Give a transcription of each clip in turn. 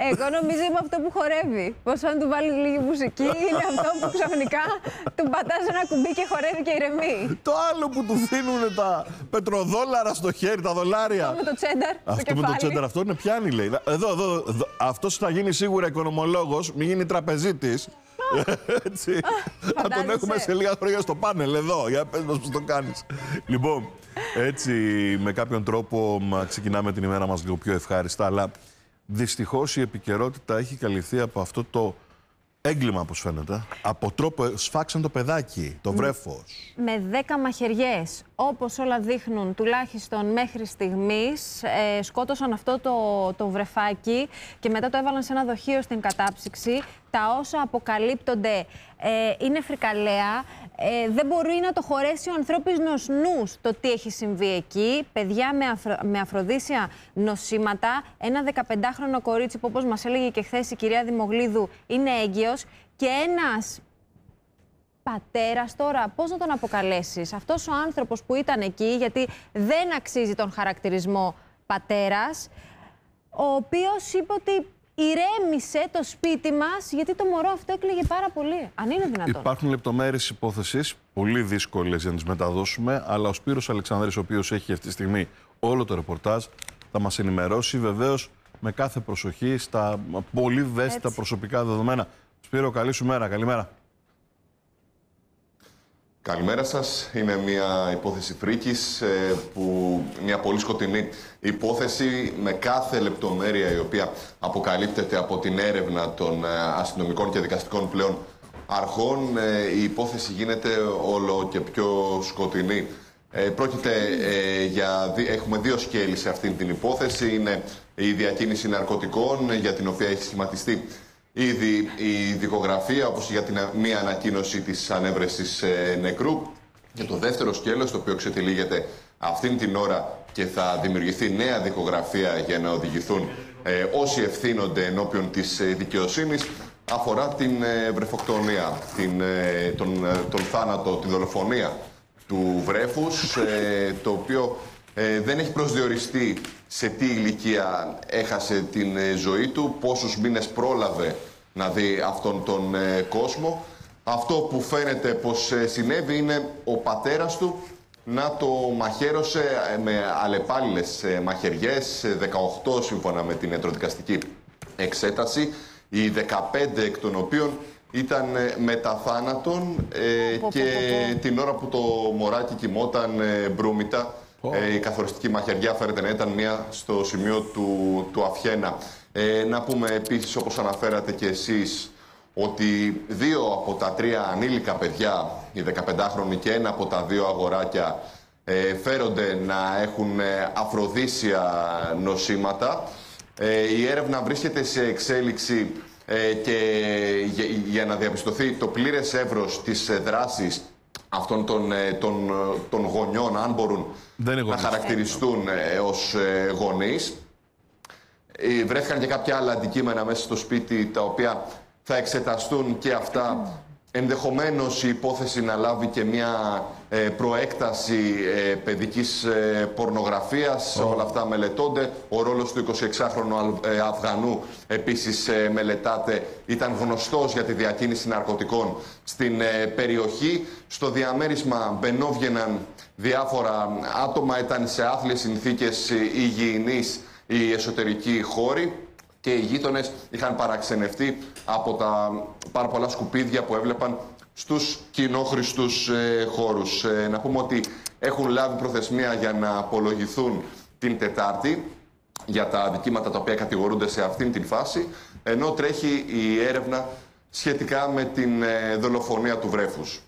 Εγώ νομίζω είμαι αυτό που χορεύει. Πως αν του βάλει λίγη μουσική, είναι αυτό που ξαφνικά του πατάς ένα κουμπί και χορεύει και ηρεμεί. Το άλλο που του δίνουν τα πετροδόλαρα στο χέρι, τα δολάρια. Αυτό με το τσένταρ. Αυτό με το τσένταρ, αυτό είναι πιάνει, λέει. Εδώ. Αυτός θα γίνει σίγουρα οικονομολόγος, μην γίνει τραπεζίτης. Έτσι. Θα τον έχουμε σε λίγα χρόνια στο πάνελ εδώ. Για πες μας πώς το κάνεις. Λοιπόν, έτσι με κάποιον τρόπο ξεκινάμε την ημέρα μας λίγο πιο ευχάριστα, αλλά δυστυχώς η επικαιρότητα έχει καλυφθεί από αυτό το έγκλημα, όπως φαίνεται. Από τρόπο σφάξαν το παιδάκι, το βρέφος. Με 10 μαχαιριές, όπως όλα δείχνουν, τουλάχιστον μέχρι στιγμής, σκότωσαν αυτό το βρεφάκι και μετά το έβαλαν σε ένα δοχείο στην κατάψυξη. Τα όσα αποκαλύπτονται είναι φρικαλέα. Δεν μπορεί να το χωρέσει ο ανθρώπινος νους το τι έχει συμβεί εκεί. Παιδιά με αφροδίσια νοσήματα. Ένα 15χρονο κορίτσι που, όπως μας έλεγε και χθες η κυρία Δημογλίδου, είναι έγκυος. Και ένας πατέρας τώρα, πώς να τον αποκαλέσεις? Αυτός ο άνθρωπος που ήταν εκεί, γιατί δεν αξίζει τον χαρακτηρισμό πατέρας, ο οποίος είπε ότι ηρέμησε το σπίτι μας, γιατί το μωρό αυτό έκλαιγε πάρα πολύ. Αν είναι δυνατόν. Υπάρχουν λεπτομέρειες υπόθεσης, πολύ δύσκολες για να τις μεταδώσουμε, αλλά ο Σπύρος Αλεξανδρής, ο οποίος έχει αυτή τη στιγμή όλο το ρεπορτάζ, θα μας ενημερώσει βεβαίως με κάθε προσοχή στα πολύ ευαίσθητα προσωπικά δεδομένα. Σπύρο, καλή σου μέρα. Καλημέρα. Καλημέρα σας. Είναι μια υπόθεση φρίκης, μια πολύ σκοτεινή υπόθεση με κάθε λεπτομέρεια η οποία αποκαλύπτεται από την έρευνα των αστυνομικών και δικαστικών πλέον αρχών. Η υπόθεση γίνεται όλο και πιο σκοτεινή. Έχουμε δύο σκέλη σε αυτή την υπόθεση. Είναι η διακίνηση ναρκωτικών, για την οποία έχει σχηματιστεί ήδη η δικογραφία, όπως για την μία ανακοίνωση της ανέβρεσης νεκρού. Και το δεύτερο σκέλος, το οποίο ξετυλίγεται αυτήν την ώρα και θα δημιουργηθεί νέα δικογραφία για να οδηγηθούν όσοι ευθύνονται ενώπιον της δικαιοσύνης, αφορά την βρεφοκτονία, τον θάνατο, τη δολοφονία του βρέφους, το οποίο δεν έχει προσδιοριστεί σε τι ηλικία έχασε την ζωή του, πόσους μήνες πρόλαβε να δει αυτόν τον κόσμο. Αυτό που φαίνεται πως συνέβη είναι ο πατέρας του να το μαχαίρωσε με αλλεπάλληλες μαχαιριές, 18 σύμφωνα με την ιατροδικαστική εξέταση, οι 15 εκ των οποίων ήταν μετά θάνατον και την ώρα που το μωράκι κοιμόταν μπρούμητα. Η καθοριστική μαχαιριά φέρεται να ήταν μία στο σημείο του Αφιένα. Να πούμε επίσης, όπως αναφέρατε και εσείς, ότι 2 από τα 3 ανήλικα παιδιά, οι 15χρονοι και 1 από τα 2 αγοράκια, φέρονται να έχουν αφροδίσια νοσήματα. Η έρευνα βρίσκεται σε εξέλιξη και για να διαπιστωθεί το πλήρες εύρος της δράσης αυτών των γονιών, αν μπορούν να χαρακτηριστούν ως γονείς. Βρέθηκαν και κάποια άλλα αντικείμενα μέσα στο σπίτι, τα οποία θα εξεταστούν και αυτά. Ενδεχομένως η υπόθεση να λάβει και μια προέκταση παιδικής πορνογραφίας. Όλα αυτά μελετώνται. Ο ρόλος του 26χρονου Αφγανού επίσης μελετάται. Ήταν γνωστός για τη διακίνηση ναρκωτικών στην περιοχή. Στο διαμέρισμα μπαινόβγαιναν διάφορα άτομα. Ήταν σε άθλιες συνθήκες υγιεινής οι εσωτερικοί χώροι. Και οι γείτονες είχαν παραξενευτεί από τα πάρα πολλά σκουπίδια που έβλεπαν στους κοινόχρηστους χώρους. Να πούμε ότι έχουν λάβει προθεσμία για να απολογηθούν την Τετάρτη για τα αδικήματα τα οποία κατηγορούνται σε αυτήν την φάση, ενώ τρέχει η έρευνα σχετικά με την δολοφονία του βρέφους.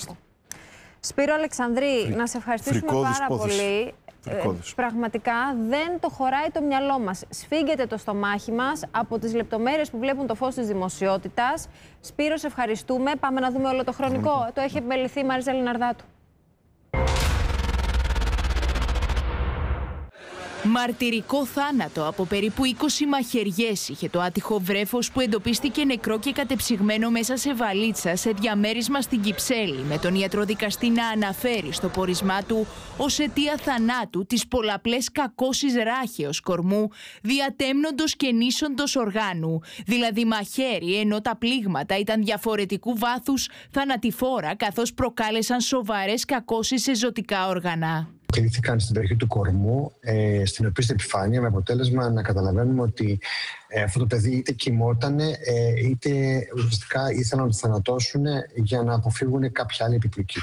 Σπύρο Αλεξανδρή, να σε ευχαριστήσουμε πάρα πολύ. Πραγματικά δεν το χωράει το μυαλό μας. Σφίγγεται το στομάχι μας από τις λεπτομέρειες που βλέπουν το φως της δημοσιότητας. Σπύρο, σε ευχαριστούμε. Πάμε να δούμε όλο το χρονικό. Το έχει επιμεληθεί η Μαρίζα Λιναρδάτου. Μαρτυρικό θάνατο από περίπου 20 μαχαιριές είχε το άτυχο βρέφος που εντοπίστηκε νεκρό και κατεψυγμένο μέσα σε βαλίτσα σε διαμέρισμα στην Κυψέλη, με τον ιατροδικαστή να αναφέρει στο πόρισμά του ως αιτία θανάτου τις πολλαπλές κακώσεις ράχεως κορμού, διατέμνοντος και νήσοντος οργάνου, δηλαδή μαχαίρι, ενώ τα πλήγματα ήταν διαφορετικού βάθους, θανατηφόρα, καθώς προκάλεσαν σοβαρές κακώσεις σε ζωτικά όργανα. Κλήθηκαν στην περιοχή του κορμού, στην οπίστη επιφάνεια, με αποτέλεσμα να καταλαβαίνουμε ότι αυτό το παιδί είτε κοιμότανε, είτε ουσιαστικά ήθελαν να το θανατώσουν για να αποφύγουν κάποια άλλη επιπλοκή.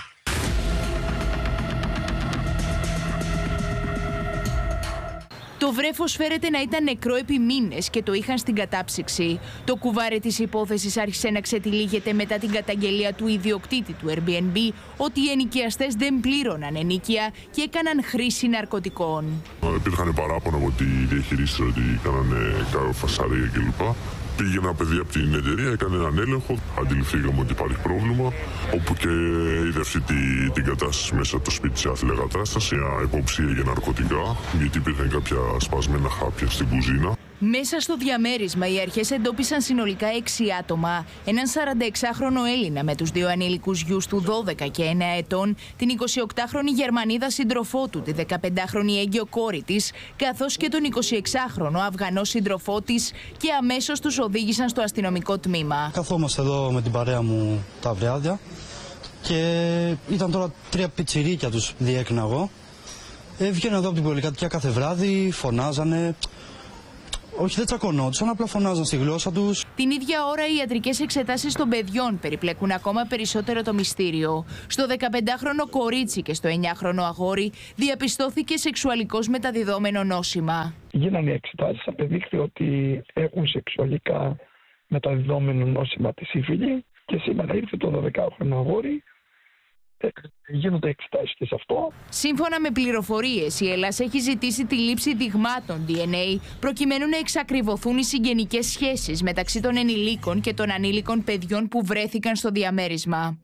Το βρέφος φέρεται να ήταν νεκρό επί μήνες και το είχαν στην κατάψυξη. Το κουβάρι της υπόθεσης άρχισε να ξετυλίγεται μετά την καταγγελία του ιδιοκτήτη του Airbnb ότι οι ενοικιαστές δεν πλήρωναν ενοίκια και έκαναν χρήση ναρκωτικών. Υπήρχαν παράπονα από τη διαχειρίστρια ότι κάνανε φασαρία κλπ. Πήγε ένα παιδί από την εταιρεία, έκανε έναν έλεγχο. Αντιληφθήκαμε ότι υπάρχει πρόβλημα. Όπου και είδε αυτή την κατάσταση μέσα από το σπίτι σε άθλια κατάσταση. Μια υποψία για ναρκωτικά, γιατί υπήρχαν κάποια σπασμένα χάπια στην κουζίνα. Μέσα στο διαμέρισμα οι αρχές εντόπισαν συνολικά 6 άτομα. Έναν 46χρονο Έλληνα με τους 2 ανήλικους γιους του 12 και 9 ετών, την 28χρονη Γερμανίδα σύντροφό του, τη 15χρονη έγκυο κόρη της, καθώς και τον 26χρονο Αφγανό σύντροφό της, και αμέσως τους οδήγησαν στο αστυνομικό τμήμα. Καθόμαστε εδώ με την παρέα μου τα βράδια και ήταν τώρα 3 πιτσιρίκια τους διέκρινα εγώ. Βγαίνουν εδώ από την πολυκατοικία κάθε βράδυ, φωνάζανε. Όχι, δεν τσακωνόντουσαν, απλά φωνάζαν στη γλώσσα τους. Την ίδια ώρα, οι ιατρικές εξετάσεις των παιδιών περιπλέκουν ακόμα περισσότερο το μυστήριο. Στο 15χρονο κορίτσι και στο 9χρονο αγόρι διαπιστώθηκε σεξουαλικώς μεταδιδόμενο νόσημα. Γίνανε οι εξετάσεις, απεδείχθη ότι έχουν σεξουαλικά μεταδιδόμενο νόσημα τη σύφυλλη και σήμερα ήρθε το 12χρονο αγόρι. Γίνονται εξετάσεις και σε αυτό. Σύμφωνα με πληροφορίες, η Ελλάς έχει ζητήσει τη λήψη δειγμάτων DNA προκειμένου να εξακριβωθούν οι συγγενικές σχέσεις μεταξύ των ενηλίκων και των ανήλικων παιδιών που βρέθηκαν στο διαμέρισμα.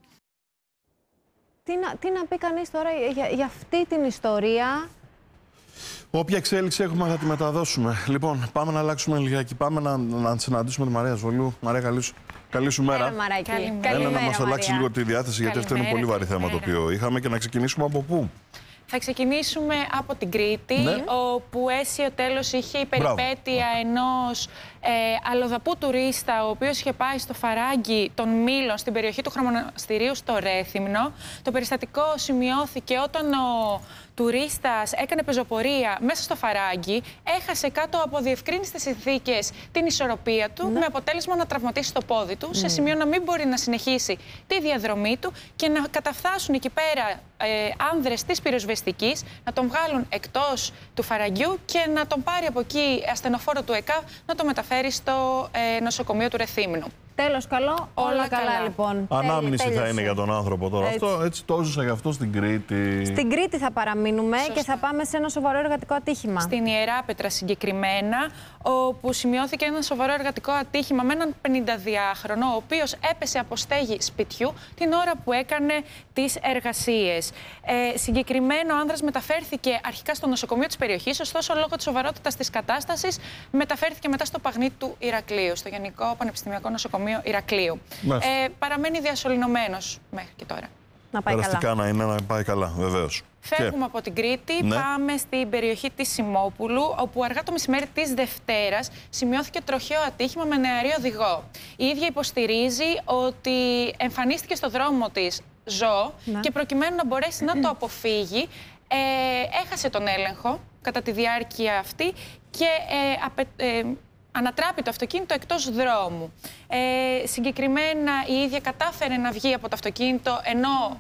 Τι να πει κανείς τώρα για αυτή την ιστορία? Όποια εξέλιξη έχουμε θα τη μεταδώσουμε. Λοιπόν, πάμε να αλλάξουμε λιγάκι. Πάμε να συναντήσουμε τη Μαρία Σβολού. Μαρία, καλή σου μέρα. Έλα να μας αλλάξει λίγο τη διάθεση, γιατί αυτό είναι πολύ βαρύ θέμα το οποίο είχαμε. Και να ξεκινήσουμε από πού? Θα ξεκινήσουμε από την Κρήτη, όπου αίσιο τέλος είχε η περιπέτεια ενός αλλοδαπού τουρίστα, ο οποίος είχε πάει στο φαράγγι των Μήλων στην περιοχή του Χρονομοναστηρίου στο Ρέθυμνο. Το περιστατικό σημειώθηκε όταν ο τουρίστας έκανε πεζοπορία μέσα στο φαράγγι, έχασε κάτω από διευκρίνιστες συνθήκες την ισορροπία του, με αποτέλεσμα να τραυματίσει το πόδι του, σε σημείο να μην μπορεί να συνεχίσει τη διαδρομή του και να καταφτάσουν εκεί πέρα άνδρες της πυροσβεστικής, να τον βγάλουν εκτός του φαραγγιού και να τον πάρει από εκεί ασθενοφόρο του ΕΚΑΒ να το μεταφέρει στο νοσοκομείο του Ρεθύμνου. Τέλος καλό, όλα καλά λοιπόν. Ανάμνηση θα είναι για τον άνθρωπο τώρα. Αυτό έτσι το έζησα γι' αυτό στην Κρήτη. Στην Κρήτη θα παραμείνουμε. Σωστά. Και θα πάμε σε ένα σοβαρό εργατικό ατύχημα. Στην Ιεράπετρα συγκεκριμένα, όπου σημειώθηκε ένα σοβαρό εργατικό ατύχημα με έναν 52χρονο, ο οποίος έπεσε από στέγη σπιτιού την ώρα που έκανε τις εργασίες. Συγκεκριμένο, ο άνδρας μεταφέρθηκε αρχικά στο νοσοκομείο της περιοχής, ωστόσο λόγω της σοβαρότητας της κατάστασης μεταφέρθηκε μετά στο Παγνί του Ηρακλείου, στο Γενικό Πανεπιστημιακό Νοσοκομείο Ηρακλείου. Παραμένει διασωληνωμένος μέχρι και τώρα. Να πάει περαστικά να είναι, να πάει καλά, βεβαίως. Φεύγουμε από την Κρήτη, πάμε στην περιοχή της Σιμόπουλου, όπου αργά το μεσημέρι της Δευτέρας σημειώθηκε τροχαίο ατύχημα με νεαρή οδηγό. Η ίδια υποστηρίζει ότι εμφανίστηκε στο δρόμο της ζώο και προκειμένου να μπορέσει να το αποφύγει, έχασε τον έλεγχο κατά τη διάρκεια αυτή και ανατράπει το αυτοκίνητο εκτός δρόμου. Συγκεκριμένα η ίδια κατάφερε να βγει από το αυτοκίνητο, ενώ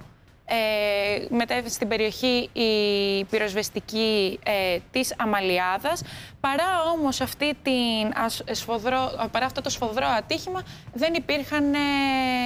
μετέβη στην περιοχή η πυροσβεστική της Αμαλιάδας. Παρά όμως παρά αυτό το σφοδρό ατύχημα δεν υπήρχαν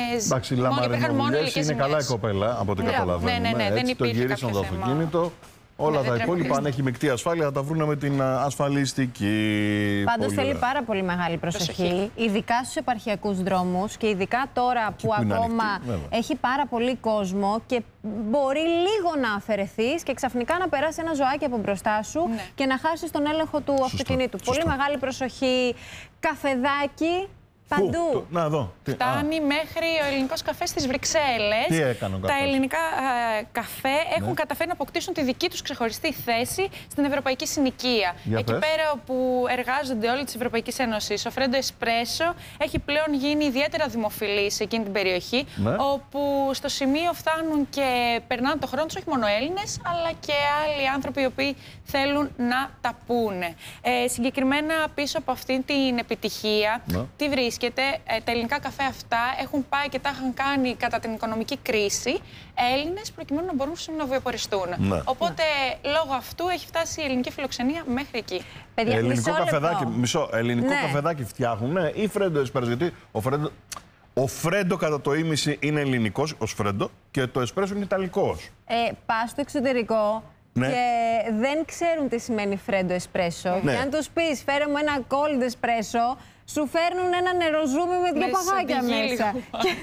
μόνο ηλικές ζημιές. Είναι καλά η κοπέλα, από ό,τι καταλαβαίνουμε. Δεν υπήρχε το γυρίσαν το αυτοκίνητο Όλα τα υπόλοιπα, αν έχει μεικτή ασφάλεια, θα τα βρουν με την ασφαλιστική. Πάντως θέλει πάρα πολύ μεγάλη προσοχή, ειδικά στους επαρχιακούς δρόμους και ειδικά τώρα που ακόμα έχει πάρα πολύ κόσμο και μπορεί λίγο να αφαιρεθείς και ξαφνικά να περάσει ένα ζωάκι από μπροστά σου και να χάσεις τον έλεγχο του αυτοκινήτου. Πολύ μεγάλη προσοχή, καφεδάκι. Παντού. Να δω. Φτάνει μέχρι ο ελληνικός καφές στις Βρυξέλλες. Τι έκανε ο καφές? Τα ελληνικά καφέ έχουν καταφέρει να αποκτήσουν τη δική τους ξεχωριστή θέση στην Ευρωπαϊκή Συνοικία. Εκεί πέρα όπου εργάζονται όλοι της Ευρωπαϊκής Ένωσης, ο Φρέντο Εσπρέσο έχει πλέον γίνει ιδιαίτερα δημοφιλής σε εκείνη την περιοχή, όπου στο σημείο φτάνουν και περνάνε το χρόνο τους όχι μόνο Έλληνες, αλλά και άλλοι άνθρωποι οι οποίοι θέλουν να τα πούνε. Συγκεκριμένα πίσω από αυτήν την επιτυχία, τι βρίσκεται? Τα ελληνικά καφέ αυτά έχουν πάει και τα είχαν κάνει κατά την οικονομική κρίση Έλληνες προκειμένου να μπορούν να βιοποριστούν. Οπότε λόγω αυτού έχει φτάσει η ελληνική φιλοξενία μέχρι εκεί. Παιδιά, ελληνικό καφεδάκι φτιάχνουν ή Φρέντο Εσπρέσο? Γιατί ο Φρέντο κατά το ίμιση είναι ελληνικός, ο Φρέντο, και το Εσπρέσο είναι ιταλικός. Πας στο εξωτερικό και δεν ξέρουν τι σημαίνει Φρέντο Εσπρέσο. Και αν τους πεις φέρε μου ένα cold espresso, σου φέρνουν ένα νεροζούμι με δύο παγάκια μέσα.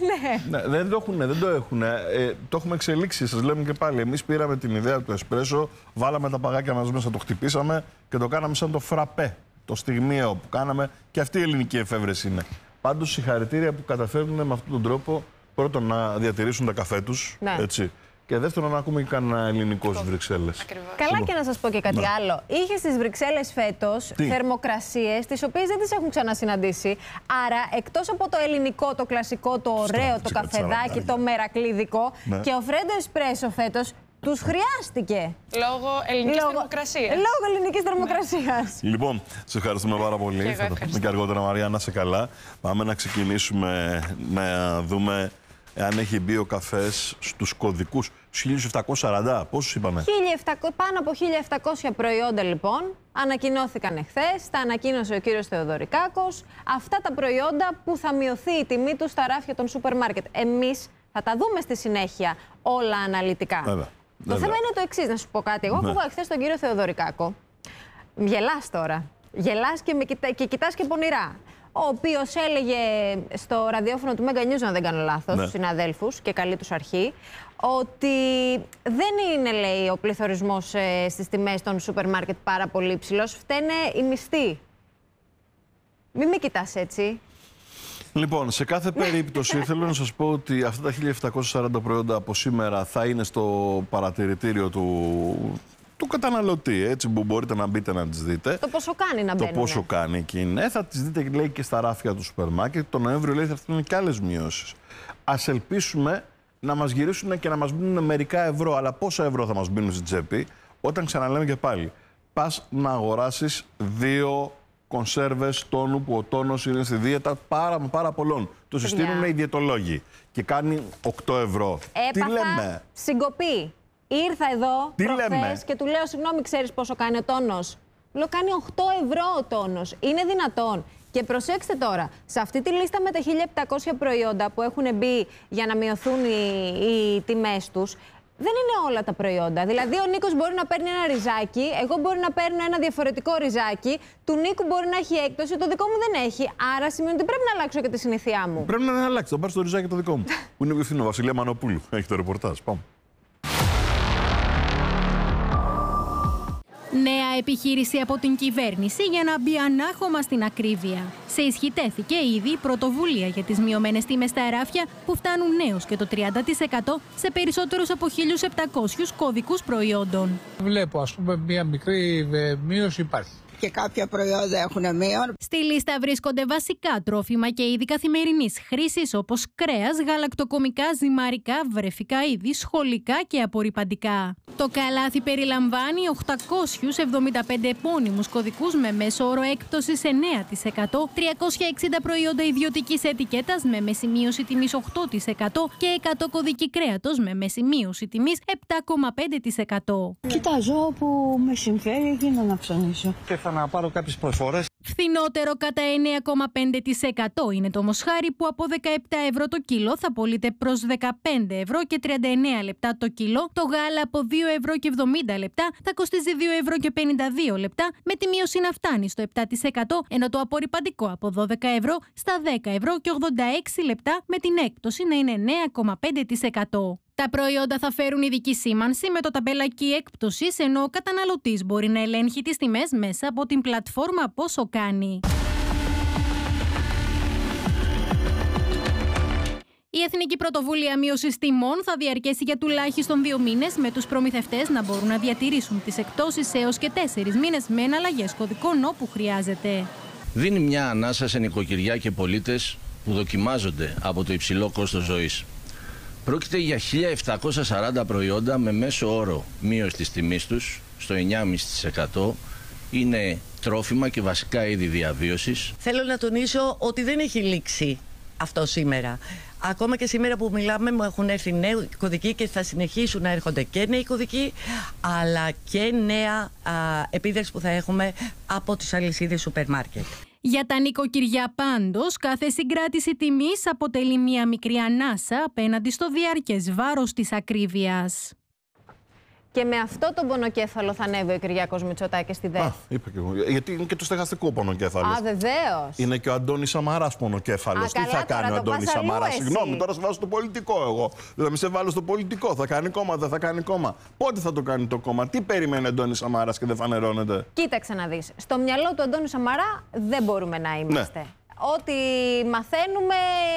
Δεν το έχουν. Το έχουμε εξελίξει, σας λέμε και πάλι. Εμείς πήραμε την ιδέα του εσπρέσο, βάλαμε τα παγάκια μας μέσα, το χτυπήσαμε και το κάναμε σαν το φραπέ. Το στιγμιαίο που κάναμε, και αυτή η ελληνική εφεύρεση είναι. Πάντως συγχαρητήρια που καταφέρνουν με αυτόν τον τρόπο πρώτον να διατηρήσουν τα καφέ τους. Έτσι. Και δεύτερον, να ακούμε και κανένα ελληνικό στις Βρυξέλλες. Καλά, και να σας πω και κάτι άλλο. Είχε στις Βρυξέλλες φέτος θερμοκρασίες, τις οποίες δεν τις έχουν ξανασυναντήσει. Άρα, εκτός από το ελληνικό, το κλασικό, το ωραίο, το καφεδάκι, το μερακλίδικο, και ο Φρέντο Εσπρέσο φέτος τους χρειάστηκε. Λόγω ελληνικής θερμοκρασίας. Λόγω ελληνικής θερμοκρασίας. Λοιπόν, σε ευχαριστούμε πάρα πολύ. Θα τα πούμε και αργότερα, Μαρία, να είσαι καλά. Πάμε να ξεκινήσουμε να δούμε εάν έχει μπει ο καφές στους κωδικούς. Στους 1740, πόσους είπαμε? Πάνω από 1.700 προϊόντα λοιπόν ανακοινώθηκαν εχθές. Τα ανακοίνωσε ο κύριος Θεοδωρικάκος. Αυτά τα προϊόντα που θα μειωθεί η τιμή τους στα ράφια των σούπερ μάρκετ. Εμείς θα τα δούμε στη συνέχεια όλα αναλυτικά. Το θέμα είναι το εξής, να σου πω κάτι. Εγώ άκουγα εχθές τον κύριο Θεοδωρικάκο. Γελάς τώρα. Γελάς και κοιτάς και πονηρά. Ο οποίος έλεγε στο ραδιόφωνο του Mega News, αν δεν κάνω λάθος, στους συναδέλφους και καλή τους αρχή, ότι δεν είναι, λέει, ο πληθωρισμός στις τιμές των σούπερ μάρκετ πάρα πολύ υψηλός, φταίνε οι μισθοί. Μην με κοιτάς έτσι. Λοιπόν, σε κάθε περίπτωση θέλω να σας πω ότι αυτά τα 1.740 προϊόντα από σήμερα θα είναι στο παρατηρητήριο του καταναλωτή, έτσι, που μπορείτε να μπείτε να τις δείτε. Το πόσο κάνει να μπαίνουν. Το πόσο κάνει εκεί. Θα τις δείτε, λέει, και στα ράφια του σούπερ μάρκετ. Το Νοέμβριο, λέει, θα έρθουν και άλλες μειώσεις. Ας ελπίσουμε να μας γυρίσουν και να μας μπουν μερικά ευρώ. Αλλά πόσα ευρώ θα μας μπουν στην τσέπη, όταν ξαναλέμε και πάλι, πας να αγοράσεις 2 κονσέρβες τόνου, που ο τόνος είναι στη δίαιτα πάρα πολλών. Το συστήνουν οι διαιτολόγοι και κάνει 8 ευρώ. Τι λέμε? Συγκοπή. Ήρθα εδώ προχθές και του λέω, συγγνώμη, ξέρεις πόσο κάνει ο τόνος? Λέω, κάνει 8 ευρώ ο τόνος. Είναι δυνατόν? Και προσέξτε τώρα, σε αυτή τη λίστα με τα 1.700 προϊόντα που έχουν μπει για να μειωθούν οι τιμές τους, δεν είναι όλα τα προϊόντα. Δηλαδή, ο Νίκος μπορεί να παίρνει ένα ριζάκι, εγώ μπορεί να παίρνω ένα διαφορετικό ριζάκι, του Νίκου μπορεί να έχει έκπτωση, το δικό μου δεν έχει. Άρα σημαίνει ότι πρέπει να αλλάξω και τη συνήθειά μου. Πρέπει να αλλάξει. Θα πάρει το ριζάκι το δικό μου. Που είναι διευθύνω, Βασιλεία Μανοπούλου. Έχει το ρεπορτάζ. Πάμε. Νέα επιχείρηση από την κυβέρνηση για να μπει ανάχωμα στην ακρίβεια. Σε ισχύ τέθηκε ήδη η πρωτοβουλία για τις μειωμένες τιμές στα εράφια που φτάνουν έως και το 30% σε περισσότερους από 1.700 κωδικούς προϊόντων. Βλέπω, ας πούμε, μια μικρή μείωση υπάρχει. Και κάποια προϊόντα έχουν μείον. Στη λίστα βρίσκονται βασικά τρόφιμα και είδη καθημερινής χρήσης όπως κρέας, γαλακτοκομικά, ζυμαρικά, βρεφικά είδη, σχολικά και απορρυπαντικά. Το καλάθι περιλαμβάνει 875 επώνυμους κωδικούς με μέσο όρο έκπτωσης 9%, 360 προϊόντα ιδιωτικής ετικέτας με μέση μείωση τιμής 8% και 100 κωδικοί κρέατος με μέση μείωση τιμής 7,5%. Κοιτάζω όπου με συμφέρει εκείνο να ψωνίσω. Και θα ήρθα να πάρω κάποιες προσφορές. Φθηνότερο κατά 9,5% είναι το μοσχάρι που από 17 ευρώ το κιλό θα πωλείται προς 15 ευρώ και 39 λεπτά το κιλό. Το γάλα από 2 ευρώ και 70 λεπτά θα κοστίζει 2 ευρώ και 52 λεπτά, με τη μείωση να φτάνει στο 7%, ενώ το απορριπαντικό από 12 ευρώ στα 10 ευρώ και 86 λεπτά, με την έκπτωση να είναι 9,5%. Τα προϊόντα θα φέρουν ειδική σήμανση με το ταμπελάκι έκπτωσης, ενώ ο καταναλωτής μπορεί να ελέγχει τις τιμές μέσα από την πλατφόρμα Πόσο Κάνει. Η Εθνική Πρωτοβουλία Μείωσης Τιμών θα διαρκέσει για τουλάχιστον 2 μήνες, με τους προμηθευτές να μπορούν να διατηρήσουν τις εκτόσεις έως και 4 μήνες με εναλλαγές κωδικών όπου χρειάζεται. Δίνει μια ανάσα σε νοικοκυριά και πολίτες που δοκιμάζονται από το υψηλό κόστος ζωής. Πρόκειται για 1.740 προϊόντα με μέσο όρο μείωση της τιμής τους στο 9,5%. Είναι τρόφιμα και βασικά είδη διαβίωσης. Θέλω να τονίσω ότι δεν έχει λήξει αυτό σήμερα. Ακόμα και σήμερα που μιλάμε μου έχουν έρθει νέοι κωδικοί και θα συνεχίσουν να έρχονται και νέοι κωδικοί, αλλά και νέα επίδραση που θα έχουμε από τις αλυσίδες σούπερ μάρκετ. Για τα νοικοκυριά πάντως, κάθε συγκράτηση τιμής αποτελεί μία μικρή ανάσα απέναντι στο διαρκές βάρος της ακρίβειας. Και με αυτό τον πονοκέφαλο θα ανέβει ο Κυριάκος Μητσοτάκης στη ΔΕΘ. Είπα και εγώ. Γιατί είναι και το στεγαστικό πονοκέφαλο. Βεβαίως. Είναι και ο Αντώνης Σαμαράς πονοκέφαλος. Τι θα κάνει ο Αντώνης Σαμαράς? Συγγνώμη, τώρα σε βάζω στο πολιτικό εγώ. Δηλαδή, σε βάλω στο πολιτικό. Θα κάνει κόμμα, δεν θα κάνει κόμμα? Πότε θα το κάνει το κόμμα? Τι περιμένει ο Αντώνης Σαμαράς και δεν φανερώνεται? Κοίταξε να δεις. Στο μυαλό του Αντώνη Σαμαρά δεν μπορούμε να είμαστε. Ναι. Ό,τι μαθαίνουμε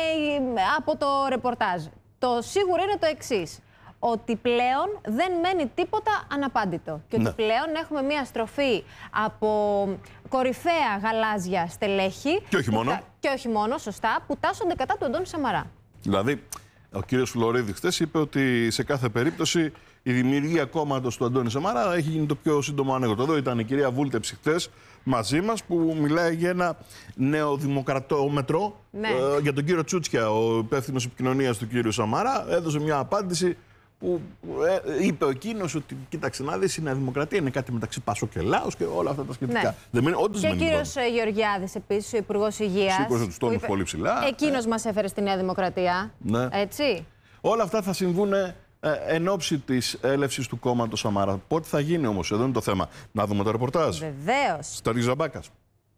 από το ρεπορτάζ. Το σίγουρο είναι το εξής. Ότι πλέον δεν μένει τίποτα αναπάντητο. Και ότι πλέον έχουμε μία στροφή από κορυφαία γαλάζια στελέχη. Και όχι μόνο. Και όχι μόνο, σωστά, που τάσσονται κατά του Αντώνη Σαμαρά. Δηλαδή, ο κύριος Φλωρίδης χθες είπε ότι σε κάθε περίπτωση η δημιουργία κόμματος του Αντώνη Σαμαρά έχει γίνει το πιο σύντομο ανέκδοτο. Εδώ ήταν η κυρία Βούλτεψη χθες μαζί μας, που μιλάει για ένα νεοδημοκρατόμετρο για τον κύριο Τσούτσια, ο υπεύθυνος επικοινωνίας του κύριου Σαμαρά. Έδωσε μια απάντηση που είπε εκείνος ότι κοίταξε να δεις, η Νέα Δημοκρατία είναι κάτι μεταξύ Πασόκ και Λάος και όλα αυτά τα σχετικά. Ναι. Και ο κύριος Γεωργιάδης επίσης, ο Υπουργός Υγείας. Σήκωσε τους τόνους πολύ ψηλά. Εκείνος μας έφερε στη Νέα Δημοκρατία. Ναι. Έτσι. Όλα αυτά θα συμβούν εν ώψη της έλευσης του κόμματος Σαμαρά. Πότε θα γίνει όμως? Εδώ είναι το θέμα. Να δούμε το ρεπορτάζ. Βεβαίως. Σταύρης Ζαμπάκας.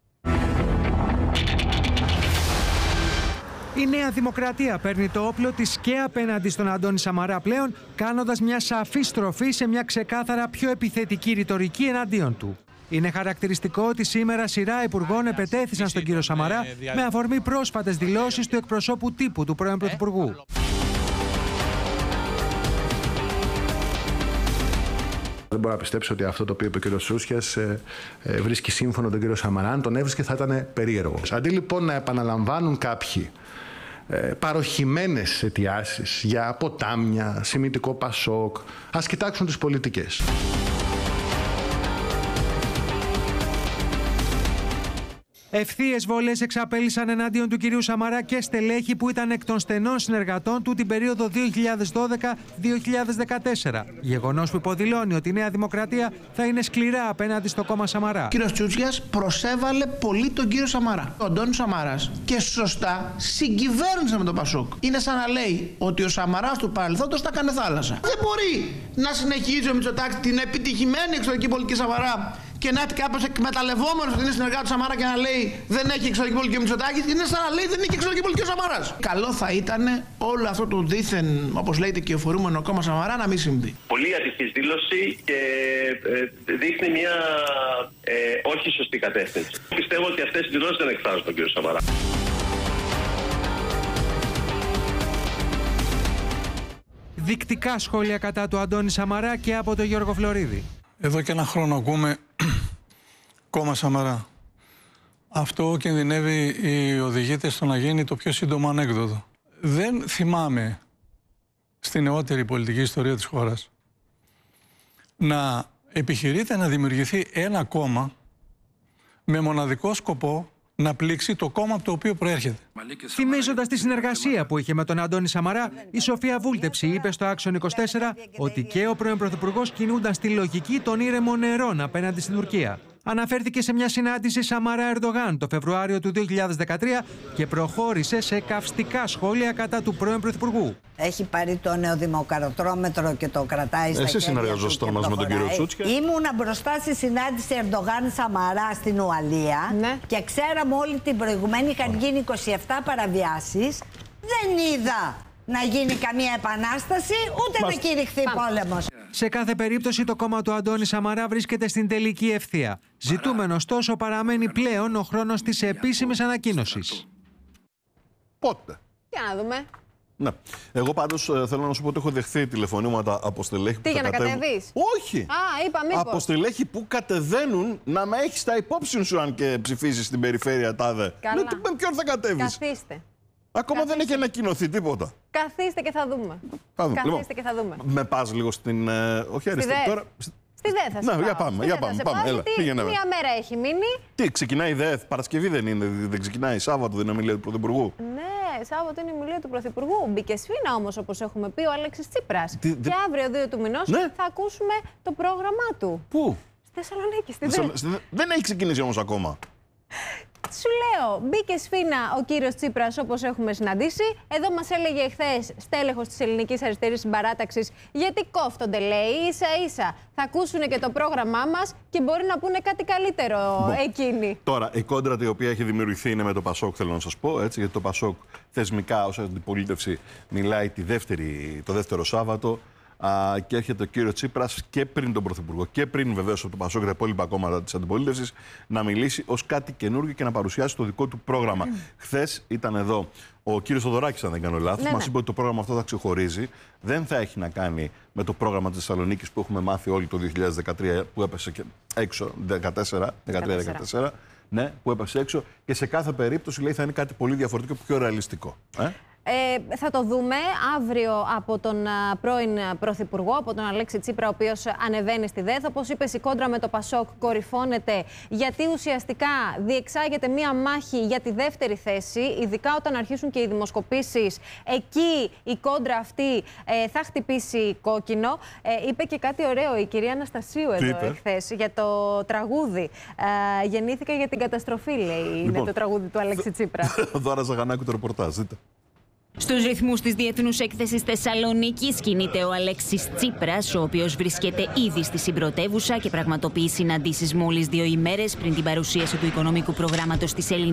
Η Νέα Δημοκρατία παίρνει το όπλο της και απέναντι στον Αντώνη Σαμαρά πλέον, κάνοντας μια σαφή στροφή σε μια ξεκάθαρα πιο επιθετική ρητορική εναντίον του. Είναι χαρακτηριστικό ότι σήμερα σειρά υπουργών επετέθησαν στον κύριο Σαμαρά με αφορμή πρόσφατες δηλώσεις του εκπροσώπου τύπου του πρώην Πρωθυπουργού. Δεν μπορώ να πιστέψω ότι αυτό το οποίο είπε ο κ. Σούσιας βρίσκει σύμφωνο τον κ. Σαμαρά. Αν τον έβρισκε θα ήταν περίεργο. Αντί λοιπόν να επαναλαμβάνουν κάποιοι παροχημένες αιτιάσεις για ποτάμια, σημιτικό Πασόκ, ας κοιτάξουν τις πολιτικές. Ευθείες βολές εξαπέλυσαν εναντίον του κυρίου Σαμαρά και στελέχη που ήταν εκ των στενών συνεργατών του την περίοδο 2012-2014. Γεγονός που υποδηλώνει ότι η Νέα Δημοκρατία θα είναι σκληρά απέναντι στο κόμμα Σαμαρά. Ο κύριος Τσούτσιας προσέβαλε πολύ τον κύριο Σαμαρά. Ο Αντώνης Σαμαράς και σωστά συγκυβέρνησε με τον Πασόκ. Είναι σαν να λέει ότι ο Σαμαράς του παρελθόντος τα έκανε θάλασσα. Δεν μπορεί να συνεχίζει ο Μητσοτάκης την επιτυχημένη εξωτερική πολιτική Σαμαρά και να έρθει κάποιος εκμεταλλευόμενος ότι είναι συνεργάτη του Σαμαρά και να λέει δεν έχει εξωτερική πολιτική ο Μητσοτάκης. Είναι σαν να λέει δεν έχει εξωτερική πολιτική ο Σαμαράς. Καλό θα ήταν όλο αυτό το δίθεν, όπως λέγεται, κυοφορούμενο κόμμα Σαμαρά να μην συμβεί. Πολύ ατυχής δήλωση και δείχνει μια όχι σωστή κατεύθυνση. Πιστεύω ότι αυτές οι δηλώσεις δεν εκφράζουν τον κύριο Σαμαρά. Δεικτικά σχόλια κατά του Αντώνη Σαμαρά και από τον Γιώργο Φλωρίδη. Εδώ και ένα χρόνο ακούμε κόμμα Σαμαρά. Αυτό κινδυνεύει οι οδηγείται στο να γίνει το πιο σύντομο ανέκδοτο. Δεν θυμάμαι στη νεότερη πολιτική ιστορία της χώρας να επιχειρείται να δημιουργηθεί ένα κόμμα με μοναδικό σκοπό να πλήξει το κόμμα από το οποίο προέρχεται. Θυμίζοντας τη συνεργασία που είχε με τον Αντώνη Σαμαρά, η Σοφία Βούλτεψη είπε στο Action 24 ότι και ο πρώην Πρωθυπουργός κινούνταν στη λογική των ήρεμων νερών απέναντι στην Τουρκία. Αναφέρθηκε σε μια συνάντηση Σαμαρά-Ερντογάν το Φεβρουάριο του 2013 και προχώρησε σε καυστικά σχόλια κατά του πρώην Πρωθυπουργού. Έχει πάρει το νεοδημοκρατρόμετρο και το κρατάει στα χέρια του. Εσύ συνεργαζόσασταν μαζί με τον κύριο Τσούτσια. Ήμουνα μπροστά στη συνάντηση Ερντογάν-Σαμαρά στην Ουαλία και ξέραμε όλη την προηγουμένη είχαν γίνει 27 παραβιάσεις. Δεν είδα να γίνει καμία επανάσταση, ούτε να κηρυχθεί πόλεμος. Σε κάθε περίπτωση το κόμμα του Αντώνη Σαμαρά βρίσκεται στην τελική ευθεία. Ζητούμενο ωστόσο παραμένει πλέον ο χρόνος της επίσημης ανακοίνωσης. Πότε? Για να δούμε. Ναι. Εγώ πάντως θέλω να σου πω ότι έχω δεχθεί τηλεφωνήματα από στελέχη που για να κατεβείς? Όχι! Είπα μήπως. Από στελέχη που κατεβαίνουν να με έχεις τα υπόψη σου αν και ψηφίζεις στην περιφέρεια τάδε. Καλά. Με ποιον θα κατέβεις? Καθίστε. Ακόμα δεν έχει ανακοινωθεί τίποτα. Καθίστε και θα δούμε. Καθίστε και θα δούμε. Με πας λίγο στην... όχι αριστερά. Τώρα... Στη ΔΕΘ θα σε πάω. Για πάμε. Έλα, πήγαινε. Μία μέρα έχει μείνει. Τι, ξεκινάει η ΔΕΘ, Παρασκευή δεν είναι, δεν ξεκινάει, Σάββατο δεν είναι ομιλία του Πρωθυπουργού. Ναι, Σάββατο είναι η ομιλία του Πρωθυπουργού. Μπήκε σφίνα όμως, όπως έχουμε πει, ο Αλέξης Τσίπρας. Και αύριο 2 του μηνός θα ακούσουμε το πρόγραμμά του. Πού? Στη Θεσσαλονίκη, στη ΔΕΘ. Δεν έχει ξεκινήσει όμως ακόμα. Σου λέω, μπήκε σφίνα ο κύριος Τσίπρας όπως έχουμε συναντήσει. Εδώ μας έλεγε εχθές στέλεχος της Ελληνικής Αριστερής Συμπαράταξης γιατί κόφτονται, λέει, ίσα-ίσα. Θα ακούσουν και το πρόγραμμά μας και μπορεί να πούνε κάτι καλύτερο εκείνοι. Τώρα, η κόντρα η οποία έχει δημιουργηθεί είναι με το Πασόκ, θέλω να σας πω, έτσι, γιατί το Πασόκ θεσμικά ως αντιπολίτευση μιλάει το δεύτερο Σάββατο. Και έρχεται ο κύριο Τσίπρας και πριν τον Πρωθυπουργό και πριν βεβαίως από το Πασόκ και τα υπόλοιπα κόμματα της αντιπολίτευσης να μιλήσει ως κάτι καινούργιο και να παρουσιάσει το δικό του πρόγραμμα. Χθες ήταν εδώ ο κύριος Θοδωράκης, αν δεν κάνω λάθος. Μας είπε ότι το πρόγραμμα αυτό θα ξεχωρίζει. Δεν θα έχει να κάνει με το πρόγραμμα της Θεσσαλονίκης που έχουμε μάθει όλοι το 2013 που έπεσε και έξω, 13-14. Ναι, που έπεσε έξω και σε κάθε περίπτωση λέει θα είναι κάτι πολύ διαφορετικό και πιο ρεαλιστικό. Θα το δούμε αύριο από τον πρώην Πρωθυπουργό, από τον Αλέξη Τσίπρα, ο οποίος ανεβαίνει στη ΔΕΘ. Όπως είπες, η κόντρα με το Πασόκ κορυφώνεται, γιατί ουσιαστικά διεξάγεται μία μάχη για τη δεύτερη θέση, ειδικά όταν αρχίσουν και οι δημοσκοπήσεις. Εκεί η κόντρα αυτή θα χτυπήσει κόκκινο. Είπε και κάτι ωραίο η κυρία Αναστασίου εδώ εχθές για το τραγούδι. Γεννήθηκα για την καταστροφή, λέει, είναι το τραγούδι του Αλέξη Τσίπρα. Δώρα Ζαγανάκου το ρεπορτάζ, δείτε. Στους ρυθμούς της Διεθνούς Έκθεσης Θεσσαλονίκης κινείται ο Αλέξης Τσίπρας, ο οποίος βρίσκεται ήδη στη συμπρωτεύουσα και πραγματοποιεί συναντήσεις μόλις 2 ημέρες πριν την παρουσίαση του οικονομικού προγράμματος της Ελληνικής.